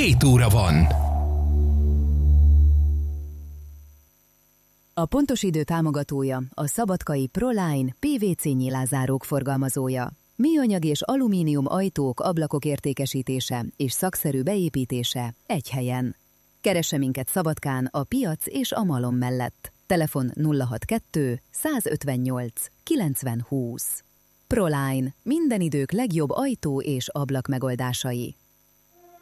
7 óra van. A Pontos Idő támogatója a szabadkai Proline PVC nyilázárók forgalmazója. Műanyag és alumínium ajtók, ablakok értékesítése és szakszerű beépítése egy helyen. Keresse minket Szabadkán a piac és a malom mellett. Telefon 062 158 90 20. Proline. Minden idők legjobb ajtó és ablak megoldásai.